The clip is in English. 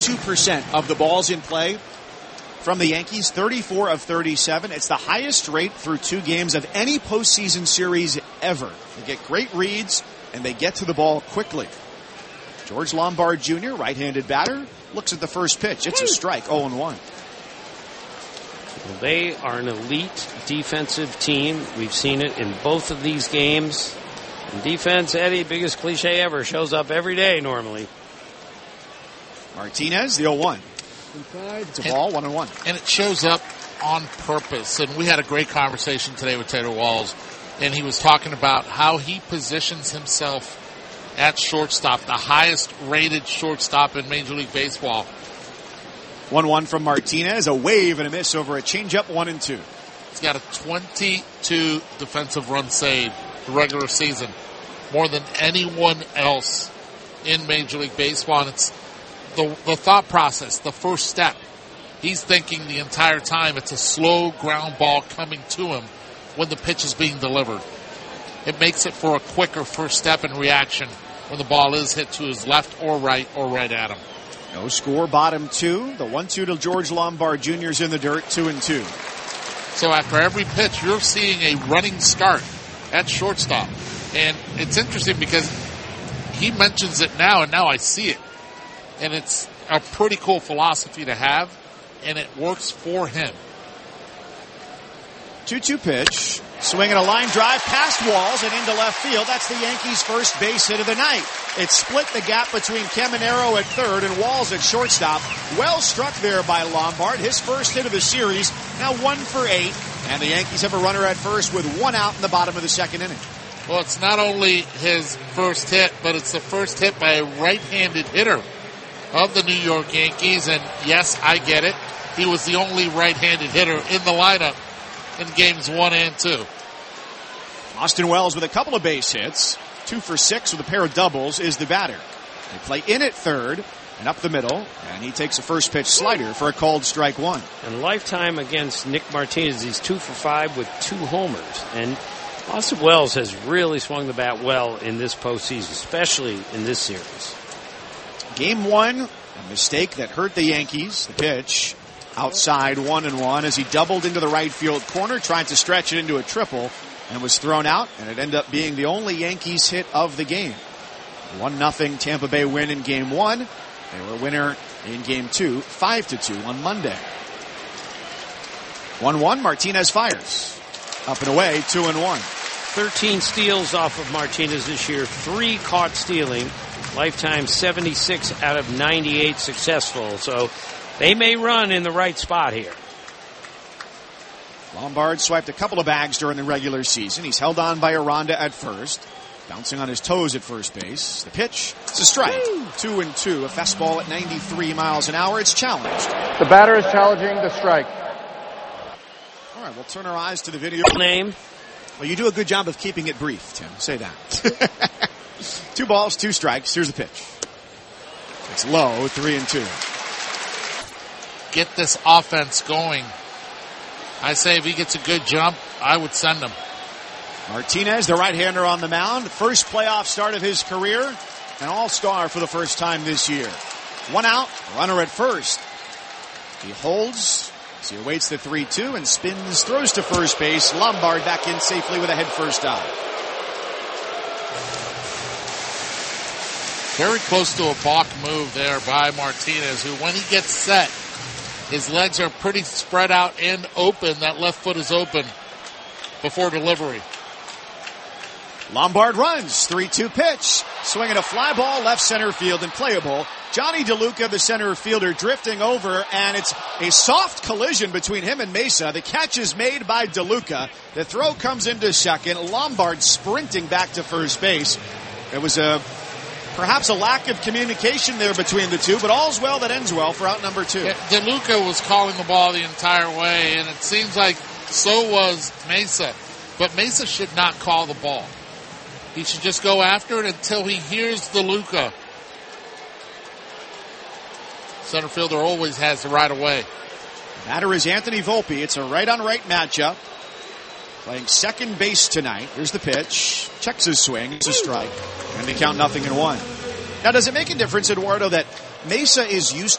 62% of the balls in play from the Yankees, 34 of 37. It's the highest rate through 2 games of any postseason series ever. They get great reads, and they get to the ball quickly. George Lombard Jr., right-handed batter, looks at the first pitch. It's a strike, 0-1. Well, they are an elite defensive team. We've seen it in both of these games. And defense, Eddie, biggest cliche ever, shows up every day normally. Martinez, the 0-1. It's a ball, 1-1. And it shows up on purpose. And we had a great conversation today with Taylor Walls, and he was talking about how he positions himself at shortstop, the highest rated shortstop in Major League Baseball. 1-1 from Martinez, a wave and a miss over a changeup, 1-2. He's got a 22 defensive run saved the regular season, more than anyone else in Major League Baseball. And it's the thought process, the first step. He's thinking the entire time it's a slow ground ball coming to him when the pitch is being delivered. It makes it for a quicker first step and reaction when the ball is hit to his left or right at him. No score, bottom 2. The 1-2 to George Lombard Jr. is in the dirt, 2-2. So after every pitch, you're seeing a running start at shortstop. And it's interesting because he mentions it now, and now I see it. And it's a pretty cool philosophy to have, and it works for him. 2-2 pitch. Swinging a line drive past Walls and into left field. That's the Yankees' first base hit of the night. It split the gap between Caminero at third and Walls at shortstop. Well struck there by Lombard. His first hit of the series. Now 1 for 8. And the Yankees have a runner at first with 1 out in the bottom of the second inning. Well, it's not only his first hit, but it's the first hit by a right-handed hitter of the New York Yankees. And yes, I get it. He was the only right-handed hitter in the lineup in games 1 and 2. Austin Wells with a couple of base hits. 2 for 6 with a pair of doubles is the batter. They play in at third and up the middle, and he takes a first pitch slider for a called strike 1. And lifetime against Nick Martinez, he's 2 for 5 with 2 homers. And Austin Wells has really swung the bat well in this postseason, especially in this series. Game 1, a mistake that hurt the Yankees. The pitch outside 1-1 as he doubled into the right field corner, tried to stretch it into a triple, and was thrown out, and it ended up being the only Yankees hit of the game. 1-0 Tampa Bay win in Game 1. They were a winner in Game 2, 5-2 on Monday. 1-1, Martinez fires. Up and away, 2-1. 13 steals off of Martinez this year, 3 caught stealing. Lifetime 76 out of 98 successful. So they may run in the right spot here. Lombard swiped a couple of bags during the regular season. He's held on by Aranda at first. Bouncing on his toes at first base. The pitch, it's a strike. 2-2, a fastball at 93 miles an hour. It's challenged. The batter is challenging the strike. All right, we'll turn our eyes to the video. Name? Well, you do a good job of keeping it brief, Tim. Say that. 2 balls, 2 strikes. Here's the pitch. It's low, 3-2. Get this offense going. I say if he gets a good jump, I would send him. Martinez, the right-hander on the mound. First playoff start of his career. An all-star for the first time this year. 1 out, runner at first. He holds as he awaits the 3-2 and spins, throws to first base. Lombard back in safely with a head-first dive. Very close to a balk move there by Martinez, who when he gets set, his legs are pretty spread out and open. That left foot is open before delivery. Lombard runs. 3-2 pitch. Swinging a fly ball left center field and playable. Johnny DeLuca, the center fielder, drifting over, and it's a soft collision between him and Mesa. The catch is made by DeLuca. The throw comes into second. Lombard sprinting back to first base. It was perhaps a lack of communication there between the two, but all's well that ends well for out number 2. Yeah, DeLuca was calling the ball the entire way, and it seems like so was Mesa. But Mesa should not call the ball. He should just go after it until he hears DeLuca. Center fielder always has the right of way. Batter is Anthony Volpe. It's a right-on-right matchup. Playing second base tonight. Here's the pitch. Checks his swing. It's a strike. And they count 0-1. Now, does it make a difference, Eduardo, that Mesa is used